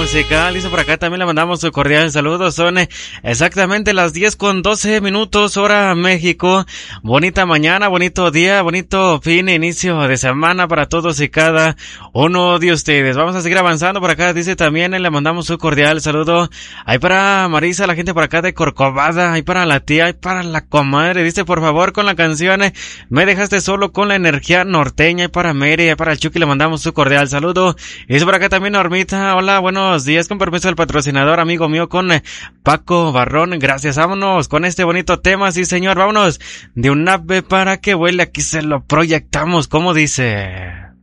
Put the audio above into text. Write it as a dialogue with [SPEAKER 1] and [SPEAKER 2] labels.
[SPEAKER 1] musical. Dice por acá también le mandamos un cordial saludo. Son exactamente las 10:12, hora México. Bonita mañana, bonito día, bonito fin, inicio de semana para todos y cada uno de ustedes. Vamos a seguir avanzando por acá. Dice también, le mandamos un cordial saludo. Ahí para Marisa, la gente por acá de Corcovada. Ahí para la tía, ahí para la comadre. Dice, por favor, con la canción Me dejaste solo con la energía norteña. Ahí para Mary, ahí para el Chucky le mandamos un cordial saludo. Y dice por acá también Normita. Hola, buenos días. Con permiso del patrocinador, amigo mío, con Paco Barrón. Gracias, vámonos con este bonito tema. Sí, señor, vámonos de un ave para que vuele. Aquí se lo proyectamos. ¿Cómo dice?